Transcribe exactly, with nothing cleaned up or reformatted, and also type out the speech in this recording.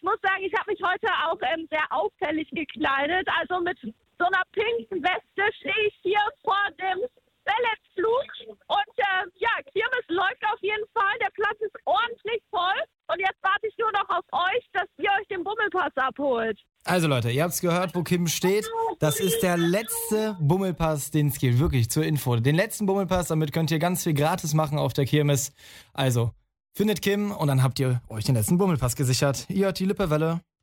muss sagen, ich habe mich heute auch ähm, sehr auffällig gekleidet. Also mit so einer pinken Weste stehe ich hier vor dem Ballettflug. Und äh, ja, Kirmes läuft auf jeden Fall. Der Platz ist ordentlich voll. Und jetzt warte ich nur noch auf euch, dass ihr euch den Bummelpass abholt. Also Leute, ihr habt es gehört, wo Kim steht. Das ist der letzte Bummelpass, den es gibt. Wirklich, zur Info. Den letzten Bummelpass, damit könnt ihr ganz viel gratis machen auf der Kirmes. Also, findet Kim und dann habt ihr euch den letzten Bummelpass gesichert. Ihr hört die Lippewelle.